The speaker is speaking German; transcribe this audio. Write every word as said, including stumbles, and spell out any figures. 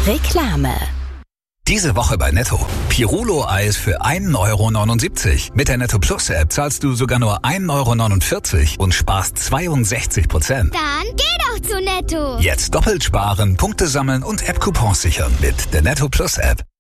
Reklame. Diese Woche bei Netto. Pirulo-Eis für ein Euro neunundsiebzig. Mit der Netto Plus App zahlst du sogar nur ein Euro neunundvierzig und sparst zweiundsechzig Prozent. Dann geh doch zu Netto. Jetzt doppelt sparen, Punkte sammeln und App-Coupons sichern mit der Netto Plus App.